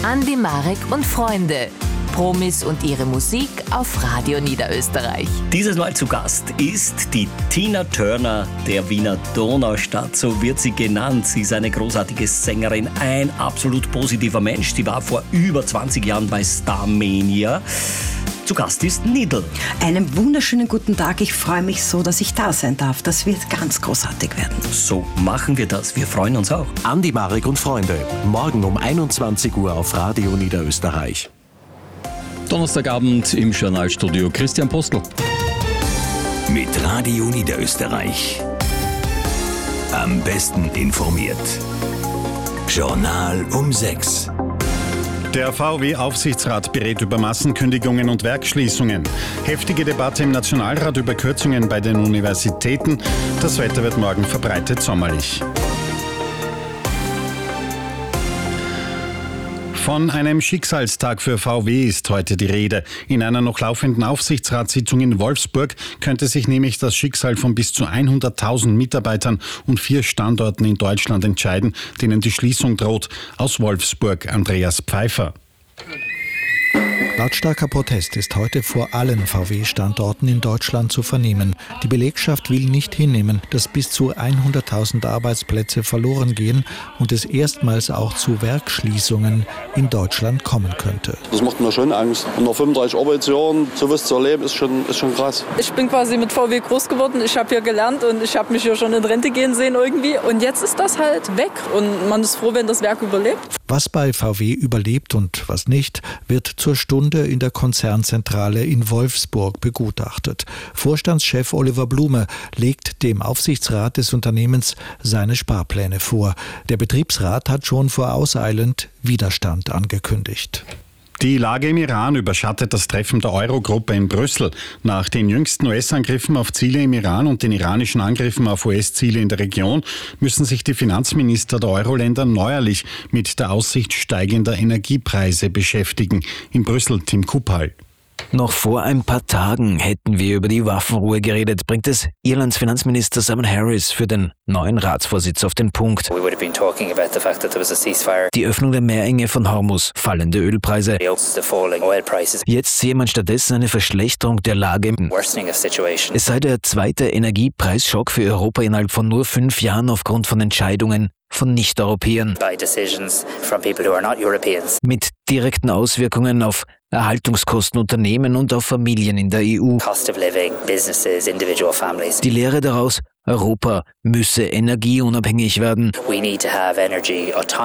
Andi, Marek und Freunde. Promis und ihre Musik auf Radio Niederösterreich. Dieses Mal zu Gast ist die Tina Turner der Wiener Donaustadt, so wird sie genannt. Sie ist eine großartige Sängerin, ein absolut positiver Mensch. Sie war vor über 20 Jahren bei Starmania. Zu Gast ist Nidl. Einen wunderschönen guten Tag. Ich freue mich so, dass ich da sein darf. Das wird ganz großartig werden. So machen wir das. Wir freuen uns auch. Andi, Marek und Freunde. Morgen um 21 Uhr auf Radio Niederösterreich. Donnerstagabend im Journalstudio Christian Postel. Mit Radio Niederösterreich. Am besten informiert. Journal um 6. Der VW-Aufsichtsrat berät über Massenkündigungen und Werksschließungen. Heftige Debatte im Nationalrat über Kürzungen bei den Universitäten. Das Wetter wird morgen verbreitet sommerlich. Von einem Schicksalstag für VW ist heute die Rede. In einer noch laufenden Aufsichtsratssitzung in Wolfsburg könnte sich nämlich das Schicksal von bis zu 100.000 Mitarbeitern und 4 Standorten in Deutschland entscheiden, denen die Schließung droht. Aus Wolfsburg Andreas Pfeiffer. Lautstarker Protest ist heute vor allen VW-Standorten in Deutschland zu vernehmen. Die Belegschaft will nicht hinnehmen, dass bis zu 100.000 Arbeitsplätze verloren gehen und es erstmals auch zu Werksschließungen in Deutschland kommen könnte. Das macht mir schon Angst. Und nach 35 Arbeitsjahren sowas zu erleben, ist schon krass. Ich bin quasi mit VW groß geworden. Ich habe hier gelernt und ich habe mich hier schon in Rente gehen sehen irgendwie. Und jetzt ist das halt weg und man ist froh, wenn das Werk überlebt. Was bei VW überlebt und was nicht, wird zur Stunde in der Konzernzentrale in Wolfsburg begutachtet. Vorstandschef Oliver Blume legt dem Aufsichtsrat des Unternehmens seine Sparpläne vor. Der Betriebsrat hat schon vorauseilend Widerstand angekündigt. Die Lage im Iran überschattet das Treffen der Eurogruppe in Brüssel. Nach den jüngsten US-Angriffen auf Ziele im Iran und den iranischen Angriffen auf US-Ziele in der Region müssen sich die Finanzminister der Euro-Länder neuerlich mit der Aussicht steigender Energiepreise beschäftigen. In Brüssel Tim Kupal. Noch vor ein paar Tagen hätten wir über die Waffenruhe geredet, bringt es Irlands Finanzminister Simon Harris für den neuen Ratsvorsitz auf den Punkt. Die Öffnung der Meerenge von Hormuz, fallende Ölpreise. Jetzt sehe man stattdessen eine Verschlechterung der Lage. Es sei der zweite Energiepreisschock für Europa innerhalb von nur 5 Jahren aufgrund von Entscheidungen von Nicht-Europäern. Mit direkten Auswirkungen auf Erhaltungskosten, Unternehmen und auf Familien in der EU. Die Lehre daraus, Europa müsse energieunabhängig werden.